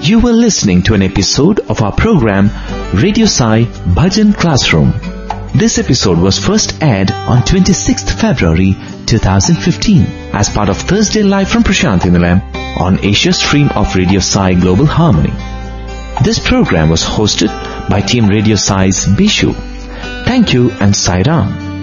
You were listening to an episode of our program Radio Sai Bhajan Classroom. This episode was first aired on 26th February 2015 as part of Thursday Live from Prashanthi Nilayam on Asia stream of Radio Sai Global Harmony. This program was hosted by Team Radio Sai's Bishu. Thank you and Sai Ram.